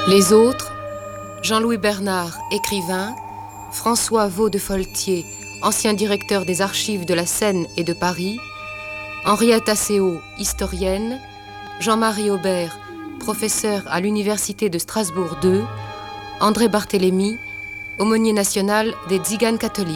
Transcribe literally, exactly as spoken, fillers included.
Les autres, Jean-Louis Bernard, écrivain, François Vaux de Foltier, ancien directeur des archives de la Seine et de Paris, Henriette Asseo, historienne, Jean-Marie Aubert, professeur à l'université de Strasbourg deux, André Barthélemy, aumônier national des Tziganes catholiques.